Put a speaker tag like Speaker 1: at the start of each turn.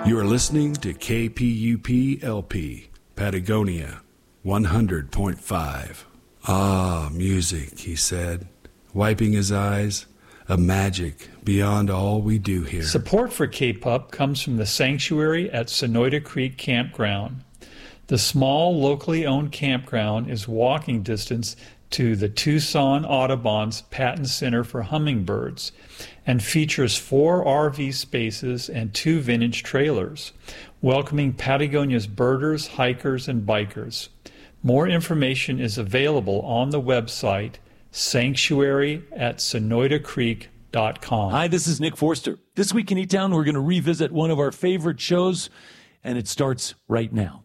Speaker 1: You're listening to KPUP-LP, Patagonia, 100.5. Ah, music, he said, wiping his eyes. A magic beyond all we do here.
Speaker 2: Support for KPUP comes from the sanctuary at Sonoyta Creek Campground. The small, locally owned campground is walking distance to the Tucson Audubon's Patton Center for Hummingbirds and features 4 RV spaces and 2 vintage trailers, welcoming Patagonia's birders, hikers, and bikers. More information is available on the website sanctuary@sonoytacreek.com.
Speaker 3: Hi, this is Nick Forster. This week in E-Town, we're going to revisit one of our favorite shows, and it starts right now.